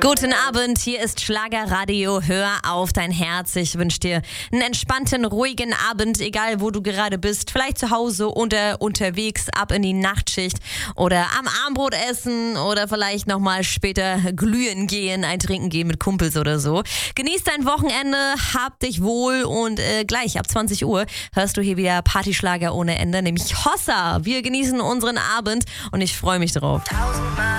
Guten Abend, hier ist Schlagerradio. Hör auf dein Herz. Ich wünsche dir einen entspannten, ruhigen Abend, egal wo du gerade bist. Vielleicht zu Hause oder unterwegs, ab in die Nachtschicht oder am Abendbrot essen oder vielleicht nochmal später glühen gehen, ein Trinken gehen mit Kumpels oder so. Genieß dein Wochenende, hab dich wohl und gleich ab 20 Uhr hörst du hier wieder Partyschlager ohne Ende, nämlich Hossa. Wir genießen unseren Abend und ich freue mich drauf.